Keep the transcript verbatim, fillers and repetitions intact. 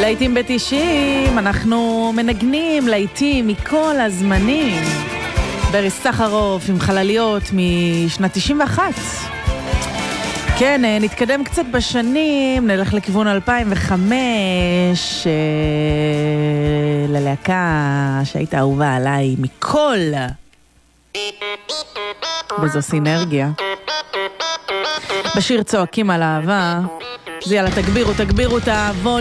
להיטים בתשעים, אנחנו מנגנים להיטים מכל הזמנים. בריס סחרוף עם חלליות משנת תשעים ואחת. כן, נתקדם קצת בשנים, נלך לכיוון אלפיים וחמש, ללהקה שהייתה אהובה עליי מכל, וזו סינרגיה. בשיר צועקים על אהבה, זה יאללה תגבירו, תגבירו את הווליום.